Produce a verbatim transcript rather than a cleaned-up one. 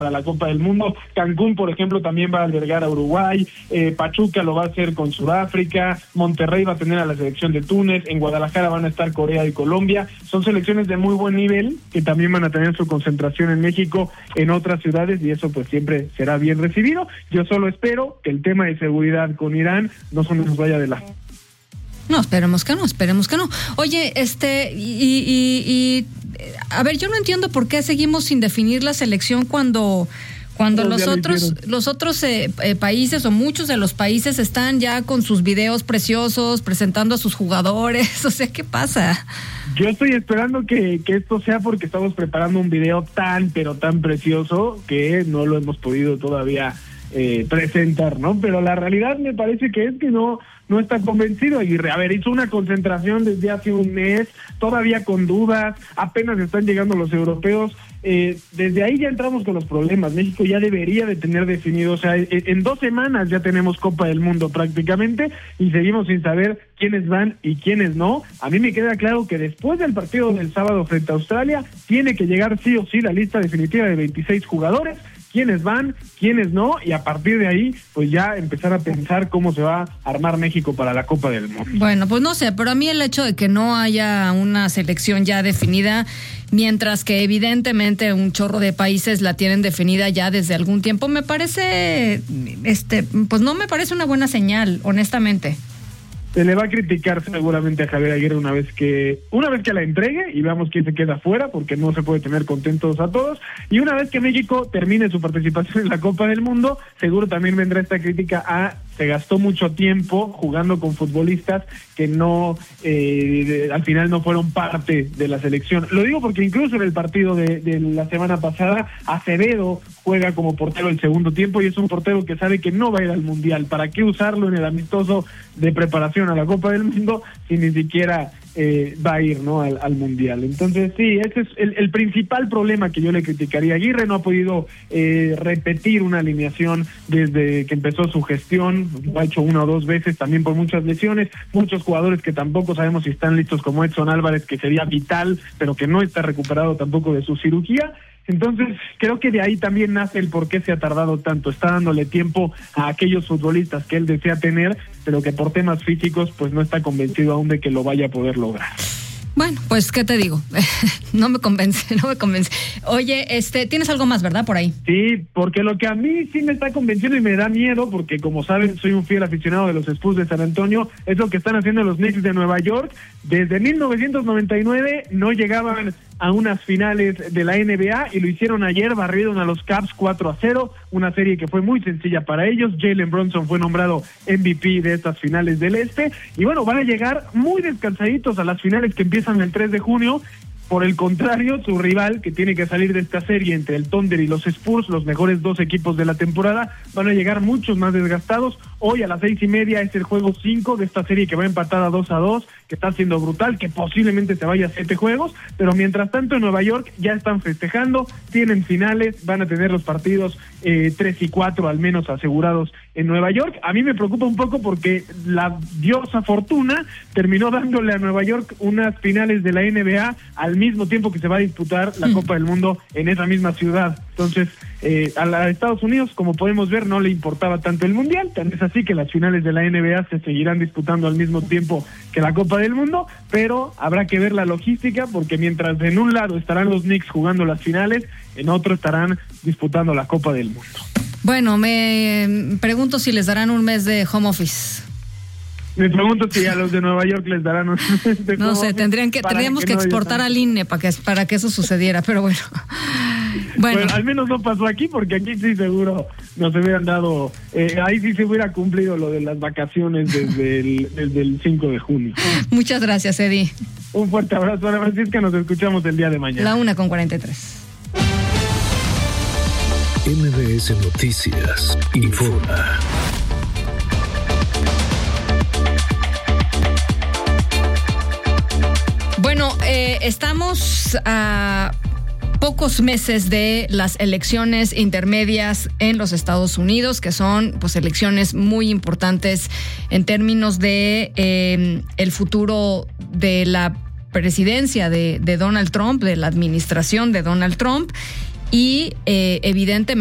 para la Copa del Mundo. Cancún, por ejemplo, también va a albergar a Uruguay, eh, Pachuca lo va a hacer con Sudáfrica, Monterrey va a tener a la selección de Túnez, en Guadalajara van a estar Corea y Colombia. Son selecciones de muy buen nivel que también van a tener su concentración en México, en otras ciudades, y eso pues siempre será bien recibido. Yo solo espero que el tema de seguridad con Irán no se nos vaya de la... No, esperemos que no, esperemos que no. Oye, este, y, y, y a ver, yo no entiendo por qué seguimos sin definir la selección cuando, cuando los otros, los otros eh, eh, países o muchos de los países están ya con sus videos preciosos, presentando a sus jugadores. O sea, ¿qué pasa? Yo estoy esperando que, que esto sea porque estamos preparando un video tan, pero tan precioso que no lo hemos podido todavía eh, presentar, ¿no? Pero la realidad me parece que es que no... no está convencido, Aguirre. A ver, hizo una concentración desde hace un mes, todavía con dudas, apenas están llegando los europeos, eh, desde ahí ya entramos con los problemas. México ya debería de tener definido, o sea, en, en dos semanas ya tenemos Copa del Mundo prácticamente y seguimos sin saber quiénes van y quiénes no. A mí me queda claro que después del partido del sábado frente a Australia, tiene que llegar sí o sí la lista definitiva de veintiséis jugadores, quiénes van, quiénes no, y a partir de ahí, pues ya empezar a pensar cómo se va a armar México para la Copa del Mundo. Bueno, pues no sé, pero a mí el hecho de que no haya una selección ya definida, mientras que evidentemente un chorro de países la tienen definida ya desde algún tiempo, me parece, este, pues no me parece una buena señal, honestamente. Se le va a criticar seguramente a Javier Aguirre una vez que una vez que la entregue y veamos quién se queda fuera, porque no se puede tener contentos a todos, y una vez que México termine su participación en la Copa del Mundo, seguro también vendrá esta crítica a se gastó mucho tiempo jugando con futbolistas que no, eh, de, al final no fueron parte de la selección. Lo digo porque incluso en el partido de, de la semana pasada, Acevedo juega como portero el segundo tiempo y es un portero que sabe que no va a ir al Mundial. ¿Para qué usarlo en el amistoso de preparación a la Copa del Mundo si ni siquiera eh, va a ir, ¿no?, al, al Mundial? Entonces sí, ese es el, el principal problema que yo le criticaría. Aguirre no ha podido eh, repetir una alineación desde que empezó su gestión, lo ha hecho una o dos veces también por muchas lesiones, muchos jugadores que tampoco sabemos si están listos, como Edson Álvarez, que sería vital, pero que no está recuperado tampoco de su cirugía. Entonces, creo que de ahí también nace el por qué se ha tardado tanto. Está dándole tiempo a aquellos futbolistas que él desea tener, pero que por temas físicos, pues no está convencido aún de que lo vaya a poder lograr. Bueno, pues, ¿qué te digo? No me convence, no me convence. Oye, este, tienes algo más, ¿verdad, por ahí? Sí, porque lo que a mí sí me está convenciendo y me da miedo, porque como saben, soy un fiel aficionado de los Spurs de San Antonio, es lo que están haciendo los Knicks de Nueva York. Desde mil novecientos noventa y nueve no llegaban a unas finales de la N B A y lo hicieron ayer, barrieron a los Cavs cuatro a cero, una serie que fue muy sencilla para ellos. Jalen Brunson fue nombrado M V P de estas finales del Este y bueno, van a llegar muy descansaditos a las finales que empiezan el tres de junio. Por el contrario, su rival, que tiene que salir de esta serie entre el Thunder y los Spurs, los mejores dos equipos de la temporada, van a llegar muchos más desgastados. Hoy a las seis y media es el juego cinco de esta serie que va empatada dos a dos, que está siendo brutal, que posiblemente se vaya a siete juegos, pero mientras tanto en Nueva York ya están festejando, tienen finales, van a tener los partidos eh, tres y cuatro al menos asegurados en Nueva York. A mí me preocupa un poco porque la diosa Fortuna terminó dándole a Nueva York unas finales de la N B A al mismo tiempo que se va a disputar la Copa del Mundo en esa misma ciudad. Entonces, eh, a, la, a Estados Unidos, como podemos ver, no le importaba tanto el Mundial, tan es así que las finales de la N B A se seguirán disputando al mismo tiempo que la Copa del Mundo, pero habrá que ver la logística, porque mientras en un lado estarán los Knicks jugando las finales, en otro estarán disputando la Copa del Mundo. Bueno, me pregunto si les darán un mes de home office. Me pregunto si a los de Nueva York les darán un mes de No sé, tendrían que tendríamos que, que no exportar al I N E para que para que eso sucediera, pero bueno. Bueno. Bueno, al menos no pasó aquí, porque aquí sí seguro nos hubieran dado, eh, ahí sí se hubiera cumplido lo de las vacaciones desde el, desde el cinco de junio. Muchas gracias, Eddie. Un fuerte abrazo, Ana Francisca, nos escuchamos el día de mañana. La una con cuarenta y tres. M B S Noticias informa. Bueno, eh, estamos a pocos meses de las elecciones intermedias en los Estados Unidos, que son pues elecciones muy importantes en términos de eh, el futuro de la presidencia de, de Donald Trump, de la administración de Donald Trump. y eh, evidentemente